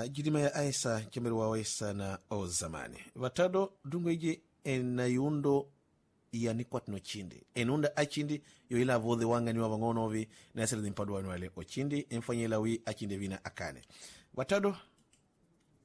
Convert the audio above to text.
jidima ya aisa kemeri wa waisa na o zamani watado dungoje enayundo yani kwatno chindi enunda achindi yo ila vodhe wanga ni wabangonovi na sele mpado wale ochindi enfanyela wi achinde vina akane watado